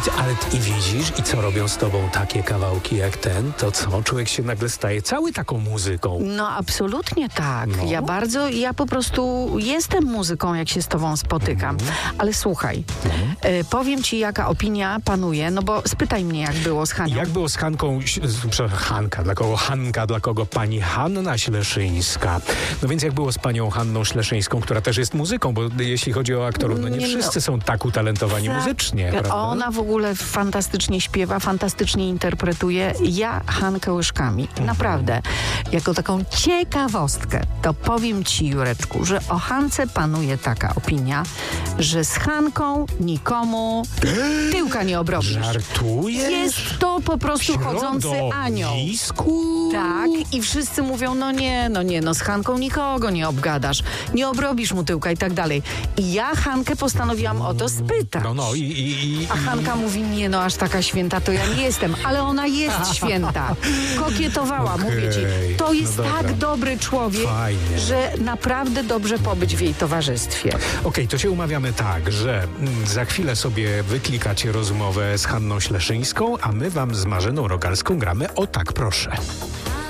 Ale i widzisz, i co robią z tobą takie kawałki jak ten, to co? Człowiek się nagle staje cały taką muzyką. No absolutnie tak. No. Ja po prostu jestem muzyką, jak się z tobą spotykam. Ale słuchaj, powiem ci, jaka opinia panuje, no bo spytaj mnie, jak było z Hanią. Jak było z Hanką, Hanka, dla kogo pani Hanna Śleszyńska? No więc jak było z panią Hanną Śleszyńską, która też jest muzyką, bo jeśli chodzi o aktorów, no nie wszyscy są tak utalentowani muzycznie, prawda? Ona w ogóle fantastycznie śpiewa, fantastycznie interpretuje. Ja Hankę łyżkami. Naprawdę. Jako taką ciekawostkę, to powiem ci, Jureczku, że o Hance panuje taka opinia, że z Hanką nikomu tyłka nie obrobisz. Żartujesz? Jest to po prostu chodzący anioł. Tak, i wszyscy mówią, no nie, z Hanką nikogo nie obgadasz, nie obrobisz mu tyłka i tak dalej. I ja Hankę postanowiłam o to spytać. A Hanka mówi, nie aż taka święta to ja nie jestem, ale ona jest święta. Kokietowała, mówię ci. To jest tak dobry człowiek, że naprawdę dobrze pobyć w jej towarzystwie. Okej, to się umawiamy tak, że za chwilę sobie wyklikacie rozmowę z Hanną Śleszyńską, a my wam z Marzeną Rogalską gramy o tak proszę.